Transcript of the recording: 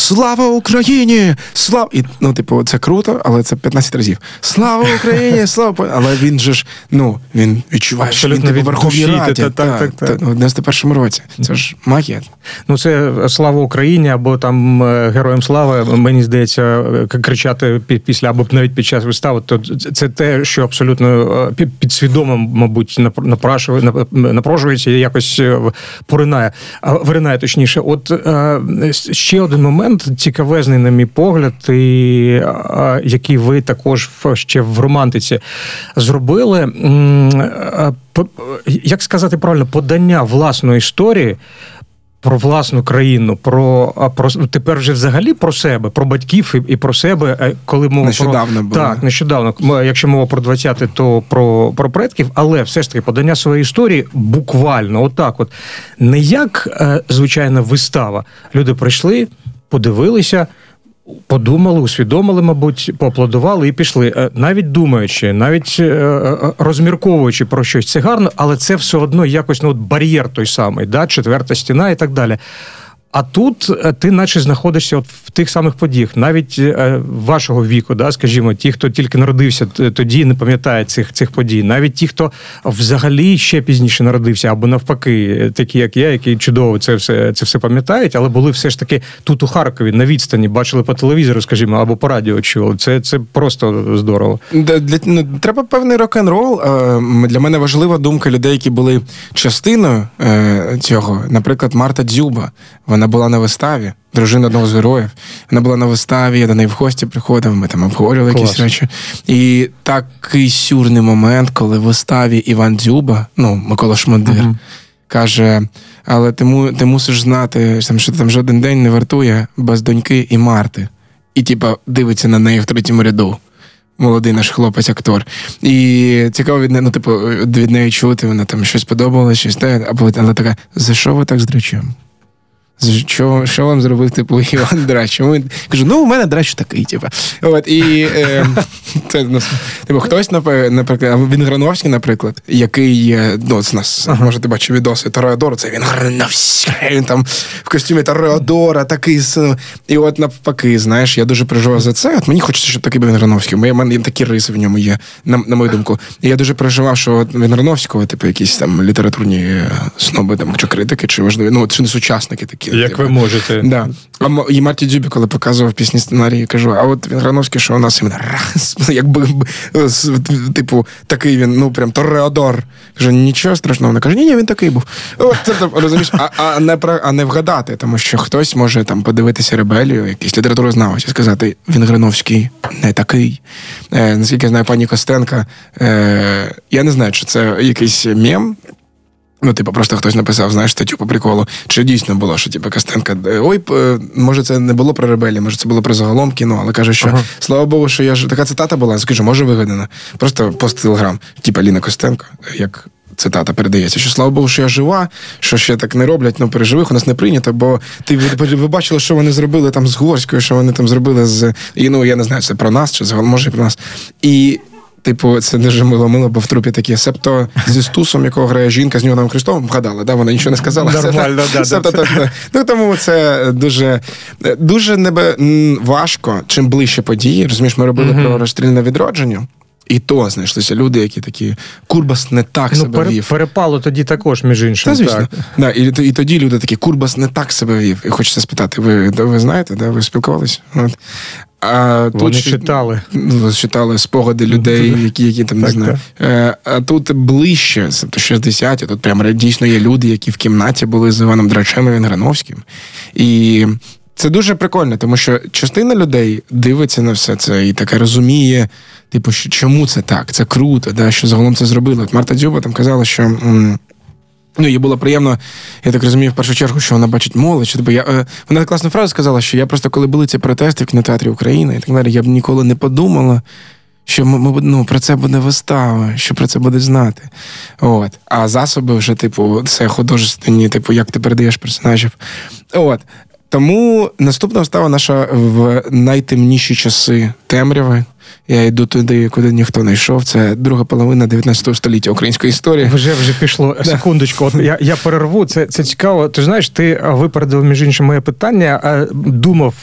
слава Україні! Слава! І, ну, типу, це круто, але це 15 разів. Слава Україні! Слава! Але він же ж, ну, він відчуває, що він типу Верховній Раді. Так. В 91-му році. Це ж магія. Ну, це слава Україні, або там Героям слава, мені здається, кричати після, або навіть під час вистави, то це те, що абсолютно підсвідомо, мабуть, напрошується і якось виринає, точніше. От ще один момент цікавезний, на мій погляд, і який ви також ще в романтиці зробили, як сказати правильно, подання власної історії, про власну країну, про тепер вже взагалі про себе, про батьків і про себе, коли мова нещодавно було. Так, нещодавно. Якщо мова про 20-ті, то про предків, але все ж таки подання своєї історії буквально отак от. Не як звичайна вистава. Люди прийшли, подивилися, подумали, усвідомили, мабуть, поаплодували і пішли. Навіть думаючи, навіть розмірковуючи про щось. Це гарно, але це все одно якось, ну, от бар'єр той самий, да? Четверта стіна і так далі. А тут ти наче знаходишся от в тих самих подіях, навіть вашого віку, да, скажімо, ті, хто тільки народився тоді, не пам'ятає цих подій, навіть ті, хто взагалі ще пізніше народився, або навпаки, такі як я, які чудово це все пам'ятають, але були все ж таки тут у Харкові, на відстані, бачили по телевізору, скажімо, або по радіо чули. Це просто здорово. Треба певний рок-н-рол. Для мене важлива думка людей, які були частиною цього. Наприклад, Марта Дзюба. Вона була на виставі, дружина одного з героїв. Вона була на виставі, я до неї в гості приходив, ми там обговорювали якісь речі. І такий сюрний момент, коли в виставі Іван Дзюба, ну, Микола Шмандир, каже, але ти мусиш знати, що ти там жоден день не вартує без доньки і Марти. І, типа, дивиться на неї в третьому ряду. Молодий наш хлопець-актор. І цікаво від неї чути, вона там щось подобалось, щось те, але така, за що ви так з драчем? Що вам зробив, типу, Іван Драч? Кажу, у мене Драч такий, типу. От, і це, хтось, наприклад, він Грановський, наприклад, який, з нас, може, ти бачив відоси, Тореадор, це він Грановський, він там в костюмі Тореадора, такий, і от навпаки, знаєш, я дуже переживав за це, от мені хочеться, щоб такий був він Грановський, у мене такі риси в ньому є, на мою думку. І я дуже переживав, що він Грановського, типу, якісь там літературні сноби, там, чи критики, чи важливі, чи не сучасники такі. Як ви можете. Да. І Марті Дзюбі, коли показував пісні сценарії, кажу, а от він Грановський, що у нас іменно якби, типу, такий він, прям Тореадор. Каже, нічого страшного. Вона каже, ні, він такий був. От, розумієш, а не вгадати, тому що хтось може там подивитися «Ребелію», якийсь літературознавець, і сказати, він Грановський не такий. Наскільки я знаю, пані Костенка, я не знаю, чи це якийсь мем, просто хтось написав, знаєш, статтю по приколу. Чи дійсно було, що, Костенка, може це не було про «Ребелію», може це було про загалом кіно, але каже, що, слава Богу, що я ж, така цитата була, скажу, може вигадана. Просто пост Телеграм, Ліна Костенко, як цитата передається, що, слава Богу, що я жива, що ще так не роблять, при живих у нас не прийнято, бо ви бачили, що вони зробили там з Горською, що вони там зробили з, я не знаю, це про нас, чи загалом, може і про нас. І це дуже мило, бо в трупі такі, себто зі Стусом, якого грає жінка, з Ньюганом Христовим, вгадали, да? Вона нічого не сказала. Нормально, да. Тому це дуже важко, чим ближче події. Розумієш, ми робили про розстрільне відродження, і то знайшлися люди, які такі, Курбас не так себе вів. Перепало тоді також, між іншим. Та, звісно. Так. Да, і тоді люди такі, Курбас не так себе вів. І хочеться спитати, ви знаєте, да? Ви спілкувалися? Вони читали спогади людей, які там, не знаю. А тут ближче, тобто 60-ті, тут прямо дійсно є люди, які в кімнаті були з Іваном Драчем і Іваном Грановським. І це дуже прикольно, тому що частина людей дивиться на все це і таке розуміє, чому це так, це круто, да, що загалом це зробили. От Марта Дзюба там казала, що їй було приємно, я так розумію, в першу чергу, що вона бачить молодь. Вона класну фразу сказала, що я просто, коли були ці протести в кінотеатрі України і так далі, я б ніколи не подумала, що про це буде вистава, що про це будуть знати. От. А засоби вже, це художественні, як ти передаєш персонажів. От. Тому наступна вистава наша в найтемніші часи темряви. Я йду туди, куди ніхто не йшов. Це друга половина 19 століття української історії. Вже пішло. Секундочку. От я перерву. Це цікаво. Ти знаєш, ти випередив, між іншим, моє питання. Думав